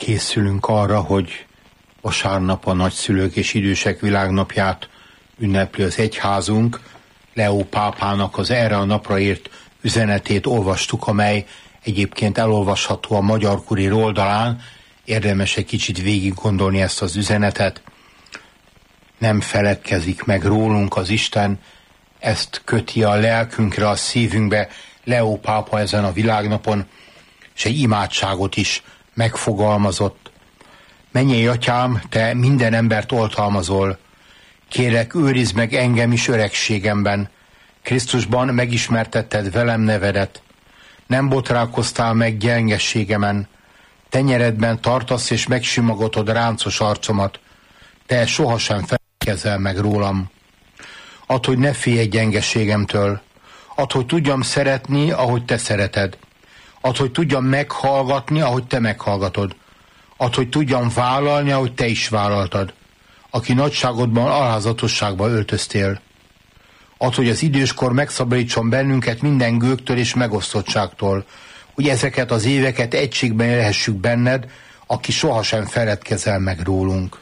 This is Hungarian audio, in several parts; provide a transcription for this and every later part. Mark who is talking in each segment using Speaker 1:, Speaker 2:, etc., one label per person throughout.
Speaker 1: készülünk arra, hogy vasárnap a nagyszülők és idősek világnapját ünnepli az egyházunk. Leó pápának az erre a napra írt üzenetét olvastuk, amely egyébként elolvasható a Magyar Kurír oldalán. Érdemes egy kicsit végig gondolni ezt az üzenetet. Nem feledkezik meg rólunk az Isten, ezt köti a lelkünkre, a szívünkbe Leó pápa ezen a világnapon, és egy imádságot is megfogalmazott. Mennyei Atyám, te minden embert oltalmazol. Kérlek, őrizd meg engem is öregségemben. Krisztusban megismertetted velem nevedet. Nem botrálkoztál meg gyengességemen. Tenyeredben tartasz és megsimogatod ráncos arcomat. Te sohasem feledkezel meg rólam. Add, hogy ne félj gyengességemtől. Add, hogy tudjam szeretni, ahogy te szereted. Add, hogy tudjam meghallgatni, ahogy te meghallgatod. Add, hogy tudjam vállalni, ahogy te is vállaltad, aki nagyságodban alázatosságba öltöztél. Add, hogy az időskor megszabadítson bennünket minden gőgtől és megosztottságtól, hogy ezeket az éveket egységben élhessük benned, aki sohasem feledkezel meg rólunk.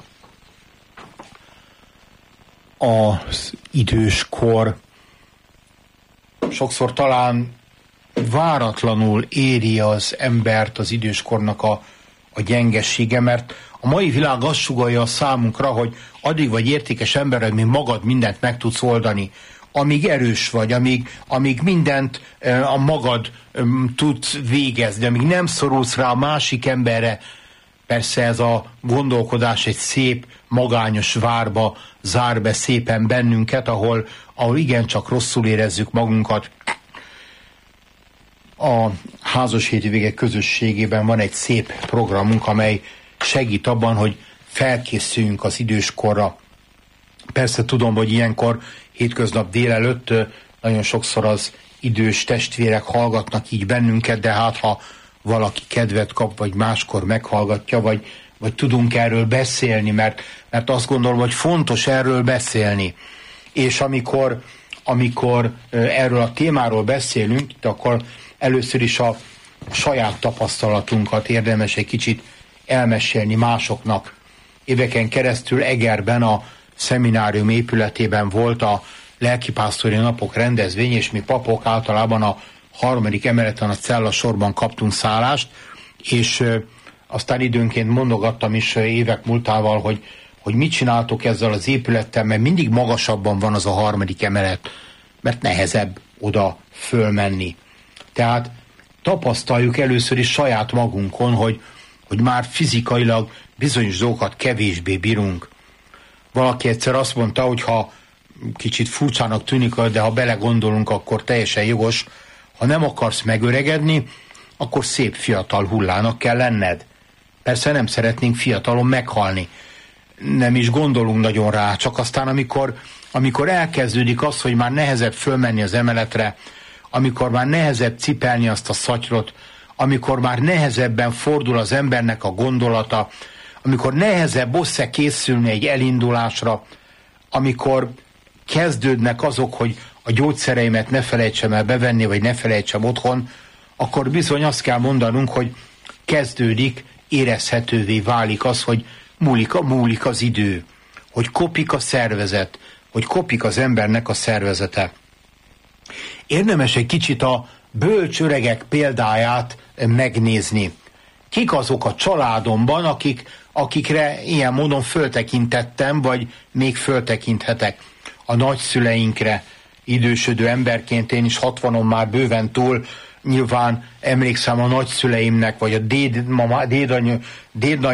Speaker 1: Az időskor sokszor talán váratlanul éri az embert, az időskornak a gyengessége, mert a mai világ azt sugallja a számunkra, hogy addig vagy értékes ember, hogy magad mindent meg tudsz oldani, amíg erős vagy, amíg mindent a magad tudsz végezni, amíg nem szorulsz rá a másik emberre. Persze ez a gondolkodás egy szép, magányos várba zár be szépen bennünket, ahol igencsak rosszul érezzük magunkat. A házas hétvége közösségében van egy szép programunk, amely segít abban, hogy felkészüljünk az időskorra. Persze tudom, hogy ilyenkor hétköznap délelőtt nagyon sokszor az idős testvérek hallgatnak így bennünket, de hát ha valaki kedvet kap, vagy máskor meghallgatja, vagy tudunk erről beszélni, mert azt gondolom, hogy fontos erről beszélni. És amikor erről a témáról beszélünk, akkor először is a saját tapasztalatunkat érdemes egy kicsit elmesélni másoknak. Éveken keresztül Egerben a szeminárium épületében volt a lelkipásztori napok rendezvény, és mi papok általában a 3. emeleten a cellasorban kaptunk szállást, és aztán időnként mondogattam is évek múltával, hogy mit csináltok ezzel az épülettel, mert mindig magasabban van az a 3. emelet, mert nehezebb oda fölmenni. Tehát tapasztaljuk először is saját magunkon, hogy már fizikailag bizonyos dolgokat kevésbé bírunk. Valaki egyszer azt mondta, hogy ha kicsit furcsának tűnik, de ha belegondolunk, akkor teljesen jogos, ha nem akarsz megöregedni, akkor szép fiatal hullának kell lenned. Persze nem szeretnénk fiatalon meghalni. Nem is gondolunk nagyon rá, csak aztán amikor elkezdődik az, hogy már nehezebb fölmenni az emeletre, amikor már nehezebb cipelni azt a szatyrot, amikor már nehezebben fordul az embernek a gondolata, amikor nehezebb összekészülni egy elindulásra, amikor kezdődnek azok, hogy a gyógyszereimet ne felejtsem el bevenni, vagy ne felejtsem otthon, akkor bizony azt kell mondanunk, hogy kezdődik, érezhetővé válik az, hogy múlik az idő, hogy kopik a szervezet, hogy kopik az embernek a szervezete. Érdemes egy kicsit a bölcs öregek példáját megnézni. Kik azok a családomban, akikre ilyen módon föltekintettem, vagy még föltekinthetek? A nagyszüleinkre, idősödő emberként, én is 60-on már bőven túl, nyilván emlékszem a nagyszüleimnek, vagy a dédnagy